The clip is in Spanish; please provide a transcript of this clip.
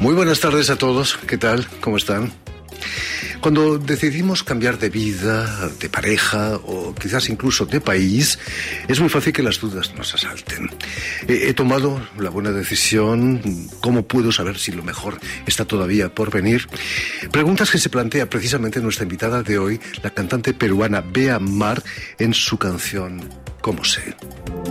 Muy buenas tardes a todos. ¿Qué tal? ¿Cómo están? Cuando decidimos cambiar de vida, de pareja o quizás incluso de país, es muy fácil que las dudas nos asalten. ¿He tomado la buena decisión? ¿Cómo puedo saber si lo mejor está todavía por venir? Preguntas que se plantea precisamente nuestra invitada de hoy, la cantante peruana Bea Mar, en su canción ¿Cómo sé?